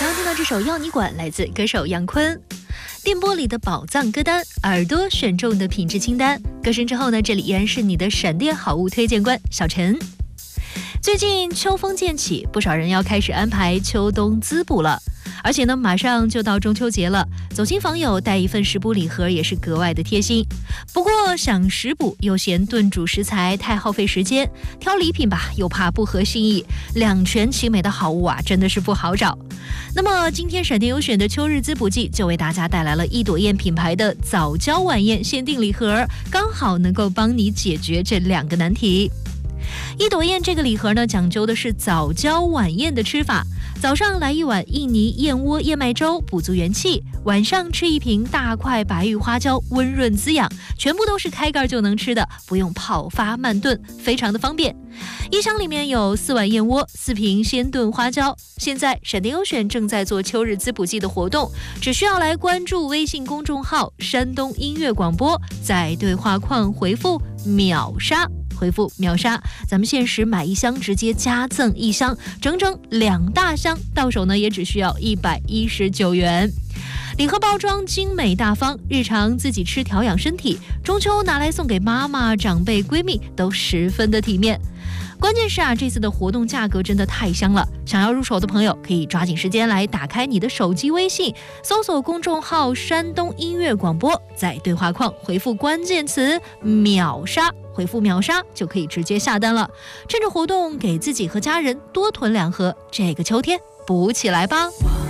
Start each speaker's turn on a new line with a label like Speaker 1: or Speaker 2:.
Speaker 1: 刚听到这首《要你管》来自歌手杨坤。电波里的宝藏歌单，耳朵选中的品质清单。歌声之后呢，这里依然是你的闪电好物推荐官小陈。最近秋风渐起，不少人要开始安排秋冬滋补了。而且呢，马上就到中秋节了，走亲访友带一份食补礼盒也是格外的贴心。不过想食补又嫌炖煮食材太耗费时间，挑礼品吧又怕不合心意，两全其美的好物啊真的是不好找。那么今天闪电优选的秋日滋补季就为大家带来了一朵燕品牌的早教晚宴限定礼盒，刚好能够帮你解决这两个难题。一朵燕这个礼盒呢，讲究的是早教晚宴的吃法。早上来一碗印尼燕窝燕麦粥，补足元气；晚上吃一瓶大块白玉花椒，温润滋养。全部都是开盖就能吃的，不用泡发慢炖，非常的方便。一箱里面有4碗燕窝，4瓶鲜炖花椒。现在闪电优选正在做秋日滋补季的活动，只需要来关注微信公众号山东音乐广播，在对话框回复秒杀，咱们限时买1箱直接加赠1箱，整整2大箱，到手呢也只需要119元。礼盒包装精美大方，日常自己吃调养身体，中秋拿来送给妈妈、长辈、闺蜜都十分的体面。关键是这次的活动价格真的太香了，想要入手的朋友可以抓紧时间来打开你的手机微信，搜索公众号山东音乐广播，在对话框回复关键词秒杀，回复秒杀就可以直接下单了。趁着活动给自己和家人多囤2盒，这个秋天补起来吧。